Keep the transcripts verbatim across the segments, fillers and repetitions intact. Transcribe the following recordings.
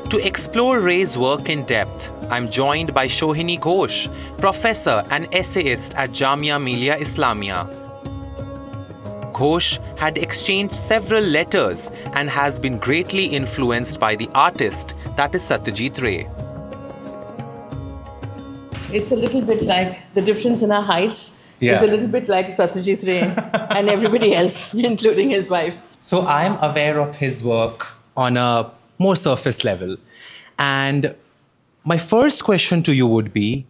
To explore Ray's work in depth, I'm joined by Sohini Ghosh, professor and essayist at Jamia Millia Islamia. Ghosh had exchanged several letters and has been greatly influenced by the artist that is Satyajit Ray. It's a little bit like the difference in our heights yeah. is a little bit like Satyajit Ray and everybody else, including his wife. So I'm aware of his work on a more surface level. And my first question to you would be,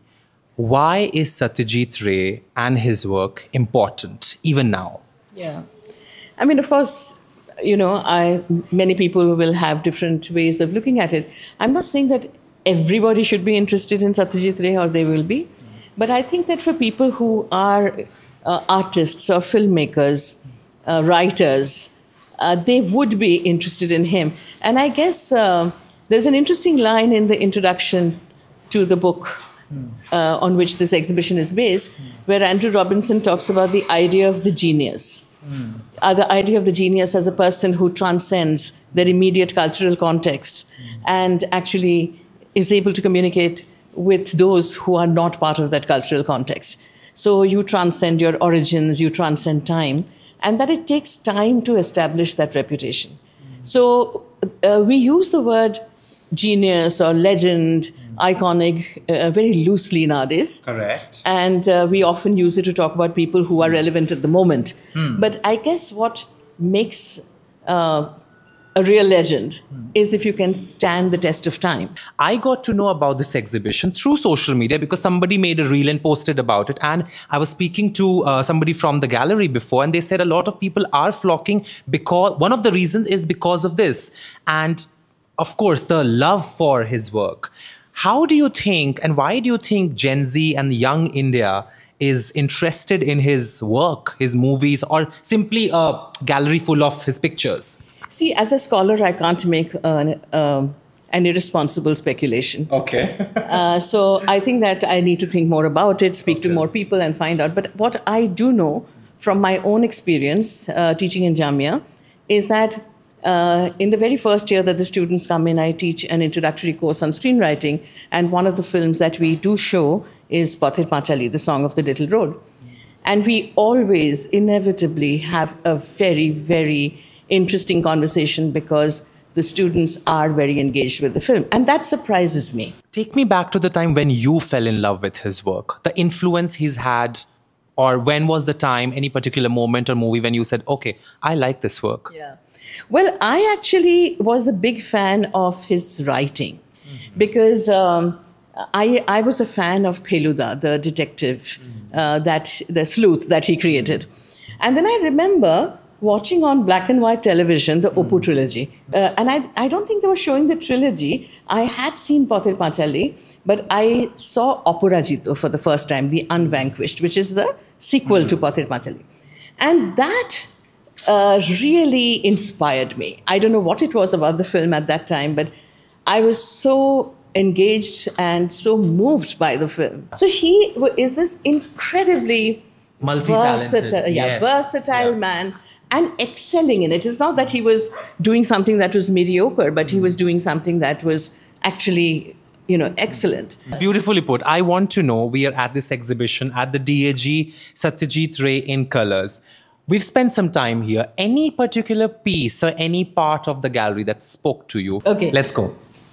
why is Satyajit Ray and his work important even now? Yeah. I mean, of course, you know, I many people will have different ways of looking at it. I'm not saying that everybody should be interested in Satyajit Ray or they will be. But I think that for people who are uh, artists or filmmakers, uh, writers, uh, they would be interested in him. And I guess uh, there's an interesting line in the introduction to the book uh, on which this exhibition is based, where Andrew Robinson talks about the idea of the genius. Mm. Uh, the idea of the genius as a person who transcends their immediate cultural context mm. and actually is able to communicate with those who are not part of that cultural context. So you transcend your origins, you transcend time, and that it takes time to establish that reputation. Mm. So uh, we use the word genius or legend, mm. iconic, uh, very loosely nowadays. Correct. And uh, we often use it to talk about people who are relevant at the moment. Mm. But I guess what makes uh, a real legend mm. is if you can stand the test of time. I got to know about this exhibition through social media because somebody made a reel and posted about it. And I was speaking to uh, somebody from the gallery before, and they said a lot of people are flocking because one of the reasons is because of this. And of course, the love for his work. How do you think, and why do you think Gen Z and young India is interested in his work, his movies, or simply a gallery full of his pictures? See, as a scholar, I can't make an, um, an irresponsible speculation. Okay. uh, so I think that I need to think more about it, speak okay. to more people and find out. But what I do know from my own experience uh, teaching in Jamia is that Uh, in the very first year that the students come in, I teach an introductory course on screenwriting, and one of the films that we do show is Pather Panchali, the Song of the Little Road. And we always inevitably have a very, very interesting conversation because the students are very engaged with the film. And that surprises me. Take me back to the time when you fell in love with his work, the influence he's had. Or when was the time, any particular moment or movie when you said, okay, I like this work? Yeah. Well, I actually was a big fan of his writing mm-hmm. because um, I, I was a fan of Pheluda, the detective, mm-hmm. uh, that the sleuth that he created. And then I remember watching on black and white television, the mm-hmm. Opoo trilogy. Uh, and I, I don't think they were showing the trilogy. I had seen Pather Panchali, but I saw Aparajito for the first time, The Unvanquished, which is the sequel mm-hmm. to Pather Panchali. And that uh, really inspired me. I don't know what it was about the film at that time, but I was so engaged and so moved by the film. So he is this incredibly versatile, yeah, yes. versatile yeah. man and excelling in it. It's not that he was doing something that was mediocre, but he was doing something that was actually, you know, excellent. Beautifully put. I want to know, we are at this exhibition at the D A G Satyajit Ray in Colors. We've spent some time here. Any particular piece or any part of the gallery that spoke to you? Okay. Let's go.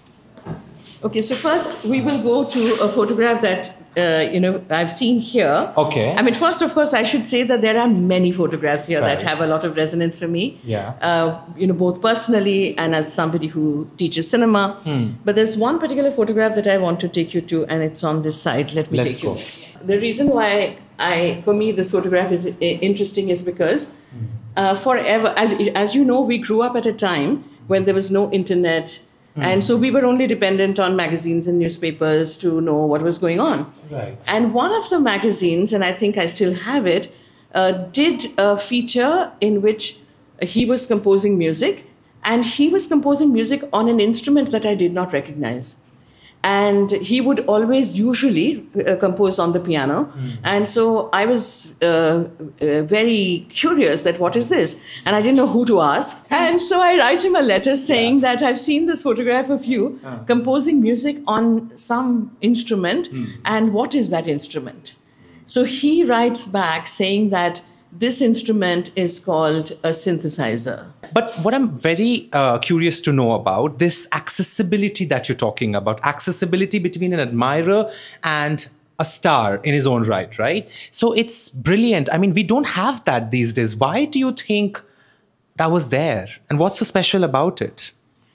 Okay, so first we will go to a photograph that, uh, you know, I've seen here. Okay. I mean, first, of course, I should say that there are many photographs here right. that have a lot of resonance for me. Yeah. Uh, you know, both personally and as somebody who teaches cinema. Hmm. But there's one particular photograph that I want to take you to, and it's on this side. Let me Let's take go. you. The reason why I, for me, this photograph is interesting is because uh, forever, as, as you know, we grew up at a time when there was no internet. Mm. And so we were only dependent on magazines and newspapers to know what was going on. Right. And one of the magazines, and I think I still have it, uh, did a feature in which he was composing music, and he was composing music on an instrument that I did not recognize. And he would always usually uh, compose on the piano. Mm. And so I was uh, uh, very curious that what is this? And I didn't know who to ask. And so I write him a letter saying yeah. that I've seen this photograph of you uh. composing music on some instrument. Mm. And what is that instrument? So he writes back saying that this instrument is called a synthesizer. But what I'm very uh, curious to know about, this accessibility that you're talking about, accessibility between an admirer and a star in his own right, right? So it's brilliant. I mean, we don't have that these days. Why do you think that was there? And what's so special about it?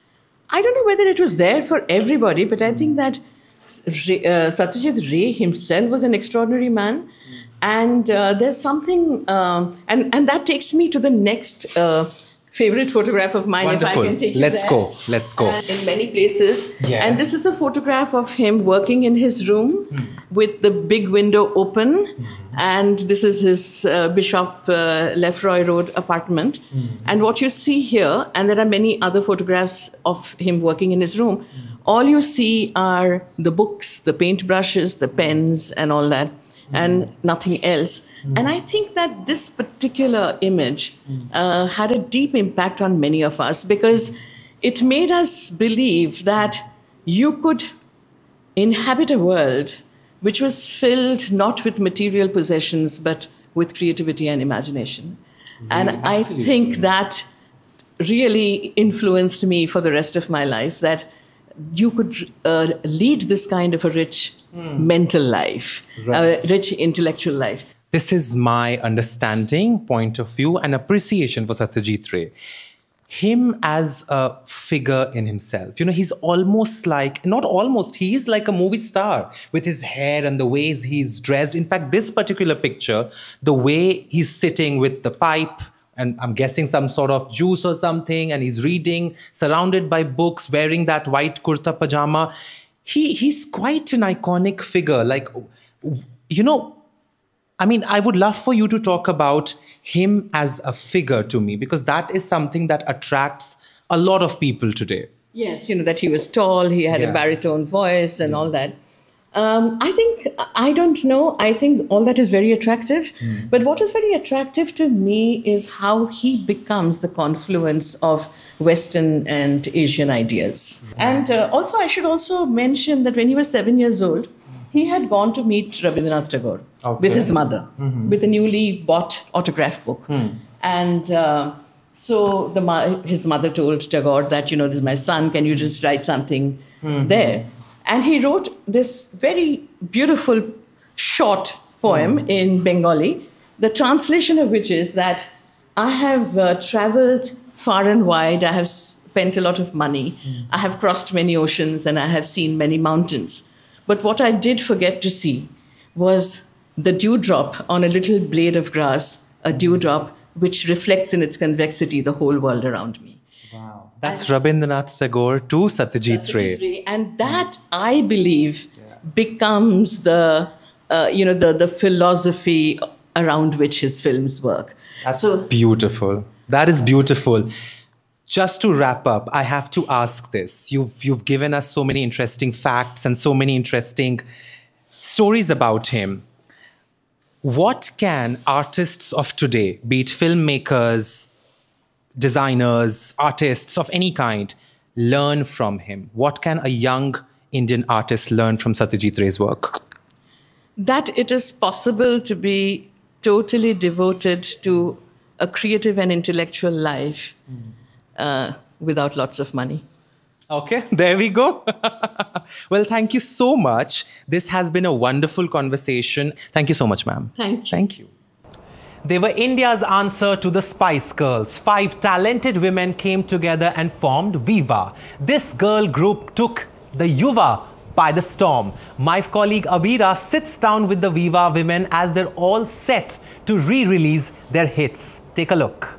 I don't know whether it was there for everybody, but I think that uh, Satyajit Ray himself was an extraordinary man. And uh, there's something, um, and, and that takes me to the next uh, favorite photograph of mine. Wonderful. If I can take Let's you there. go. Let's go. Uh, in many places. Yes. And this is a photograph of him working in his room mm. with the big window open. Mm. And this is his uh, Bishop uh, Lefroy Road apartment. Mm. And what you see here, and there are many other photographs of him working in his room, mm. all you see are the books, the paintbrushes, the pens, and all that. And nothing else. Mm. And I think that this particular image mm. uh, had a deep impact on many of us because it made us believe that you could inhabit a world which was filled not with material possessions, but with creativity and imagination. Mm, and absolutely. I think that really influenced me for the rest of my life, that you could uh, lead this kind of a rich mm. mental life, right. a rich intellectual life. This is my understanding, point of view, and appreciation for Satyajit Ray. Him as a figure in himself. You know, he's almost like, not almost, he is like a movie star with his hair and the ways he's dressed. In fact, this particular picture, the way he's sitting with the pipe, and I'm guessing some sort of juice or something, and he's reading, surrounded by books, wearing that white kurta pajama. He, he's quite an iconic figure. Like, you know, I mean, I would love for you to talk about him as a figure to me, because that is something that attracts a lot of people today. Yes, you know, that he was tall, he had yeah. a baritone voice and yeah. all that. Um, I think, I don't know, I think all that is very attractive. Mm. But what is very attractive to me is how he becomes the confluence of Western and Asian ideas. Mm. And uh, also, I should also mention that when he was seven years old, he had gone to meet Rabindranath Tagore okay. with his mother, mm-hmm. with a newly bought autograph book. Mm. And uh, so the his mother told Tagore that, you know, this is my son, can you just write something mm-hmm. there? And he wrote this very beautiful short poem mm. in Bengali, the translation of which is that I have uh, traveled far and wide, I have spent a lot of money, mm. I have crossed many oceans, and I have seen many mountains. But what I did forget to see was the dewdrop on a little blade of grass, a dewdrop which reflects in its convexity the whole world around me. Wow. That's and Rabindranath Tagore to Satyajit Ray. And that, I believe, yeah. becomes the, uh, you know, the, the philosophy around which his films work. That's so beautiful. That is beautiful. Just to wrap up, I have to ask this. You've, you've given us so many interesting facts and so many interesting stories about him. What can artists of today, be it filmmakers, designers, artists of any kind, learn from him? What can a young Indian artist learn from Satyajit Ray's work? That it is possible to be totally devoted to a creative and intellectual life mm. uh, without lots of money. Okay, there we go. Well, thank you so much. This has been a wonderful conversation. Thank you so much, ma'am. Thank you. Thank you. They were India's answer to the Spice Girls. Five talented women came together and formed Viva. This girl group took the Yuva by the storm. My colleague Abira sits down with the Viva women as they're all set to re-release their hits. Take a look.